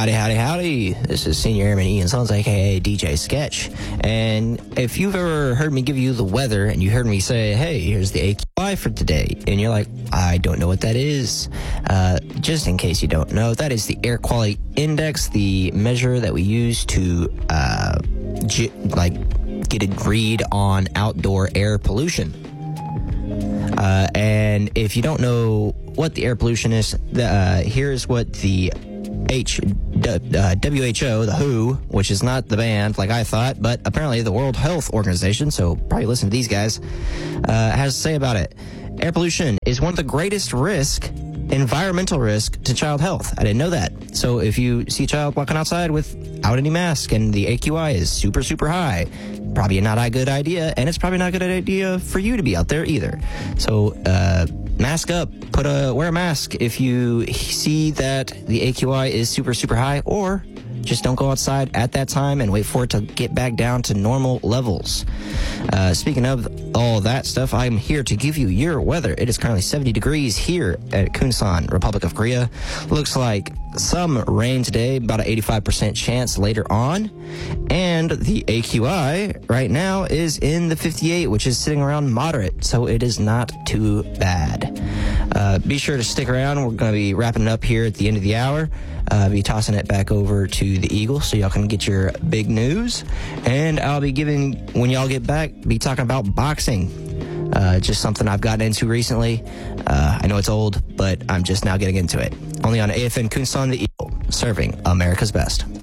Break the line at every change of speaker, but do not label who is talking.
Howdy, howdy, howdy. This is Senior Airman Ian Sons, a.k.a. DJ Sketch. And if you've ever heard me give you the weather and you heard me say, hey, here's the AQI for today, and you're like, I don't know what that is. Just in case you don't know, that is the Air Quality Index, the measure that we use to, get a read on outdoor air pollution. And if you don't know what the air pollution is, here's what the WHO, the WHO, which is not the band like I thought, but apparently the World Health Organization, so probably listen to these guys, has to say about it. Air pollution is one of the greatest environmental risk to child health. I didn't know that. So if you see a child walking outside without any mask and the AQI is super, super high, probably not a good idea, and it's probably not a good idea for you to be out there either. So, mask up, wear a mask if you see that the AQI is super, super high, or just don't go outside at that time and wait for it to get back down to normal levels. Speaking of all that stuff, I'm here to give you your weather. It is currently 70 degrees here at Kunsan, Republic of Korea. Looks like some rain today, about an 85% chance later on. And the AQI right now is in the 58, which is sitting around moderate, so it is not too bad. Be sure to stick around. We're going to be wrapping it up here at the end of the hour. Be tossing it back over to the Eagles so y'all can get your big news. And I'll be when y'all get back, be talking about boxing. Just something I've gotten into recently. I know it's old, but I'm just now getting into it. Only on AFN Kunsan, the Eagle, serving America's best.